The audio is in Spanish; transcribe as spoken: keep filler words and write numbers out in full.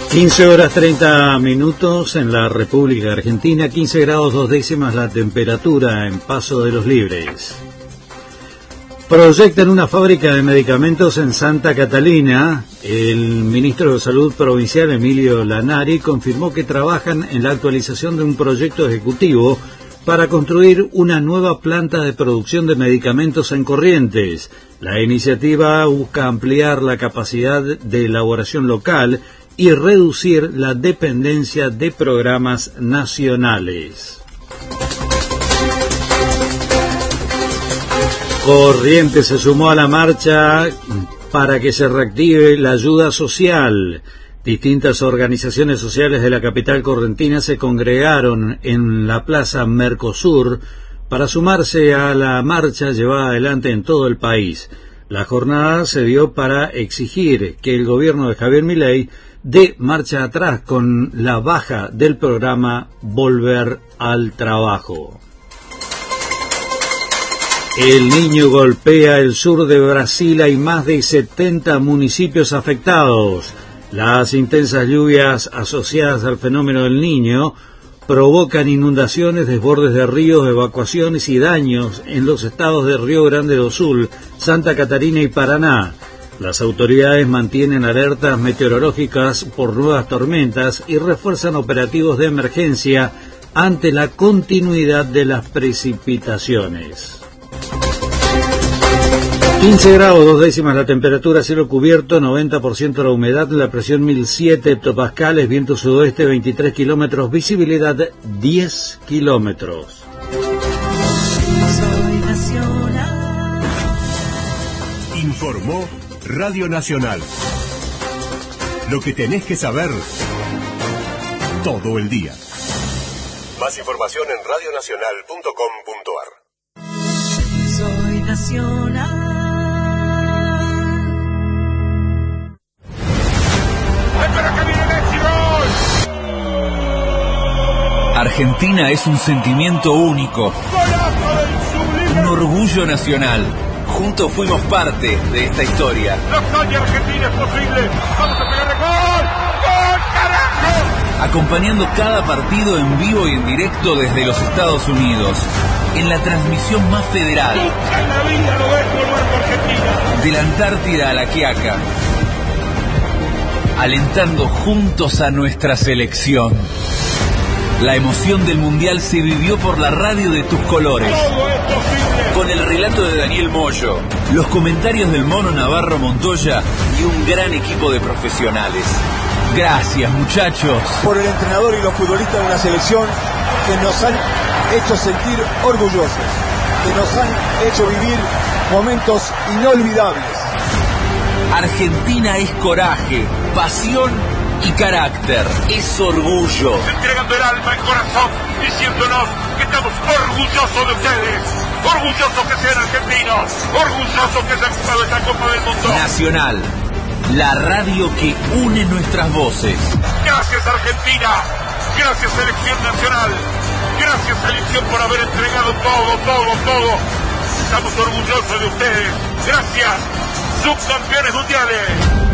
quince horas treinta minutos en la República Argentina, quince grados dos décimas la temperatura en Paso de los Libres. Proyectan una fábrica de medicamentos en Santa Catalina. El ministro de Salud provincial, Emilio Lanari, confirmó que trabajan en la actualización de un proyecto ejecutivo para construir una nueva planta de producción de medicamentos en Corrientes. La iniciativa busca ampliar la capacidad de elaboración local y reducir la dependencia de programas nacionales. Corrientes se sumó a la marcha para que se reactive la ayuda social. Distintas organizaciones sociales de la capital correntina se congregaron en la Plaza Mercosur para sumarse a la marcha llevada adelante en todo el país. La jornada se dio para exigir que el gobierno de Javier Milei dé marcha atrás con la baja del programa Volver al Trabajo. El Niño golpea el sur de Brasil, hay más de setenta municipios afectados. Las intensas lluvias asociadas al fenómeno del Niño provocan inundaciones, desbordes de ríos, evacuaciones y daños en los estados de Río Grande do Sul, Santa Catarina y Paraná. Las autoridades mantienen alertas meteorológicas por nuevas tormentas y refuerzan operativos de emergencia ante la continuidad de las precipitaciones. quince grados, dos décimas la temperatura, cielo cubierto, noventa por ciento la humedad, la presión mil siete hectopascales, viento sudoeste veintitrés kilómetros, visibilidad diez kilómetros. Informó Radio Nacional. Lo que tenés que saber todo el día. Más información en radio nacional punto com punto a r. Soy nacional. Argentina es un sentimiento único, un orgullo nacional. Juntos fuimos parte de esta historia. ¡La hazaña argentina es posible! ¡Vamos a pegarle gol! ¡Gol, carajo! Acompañando cada partido en vivo y en directo desde los Estados Unidos, en la transmisión más federal. ¡Nunca en la vida lo ves volver por Argentina! De la Antártida a la Quiaca. Alentando juntos a nuestra selección. La emoción del Mundial se vivió por la radio de tus colores. Con el relato de Daniel Moyo, los comentarios del Mono Navarro Montoya y un gran equipo de profesionales. Gracias, muchachos. Por el entrenador y los futbolistas de una selección que nos han hecho sentir orgullosos, que nos han hecho vivir momentos inolvidables. Argentina es coraje, pasión y carácter, es orgullo. Entregando el alma, el corazón, diciéndonos que estamos orgullosos de ustedes, orgullosos que sean argentinos, orgullosos que hayan jugado esta Copa del Mundo. Nacional, la radio que une nuestras voces. Gracias Argentina, gracias Selección Nacional, gracias Selección por haber entregado todo, todo, todo. Estamos orgullosos de ustedes, gracias, subcampeones mundiales.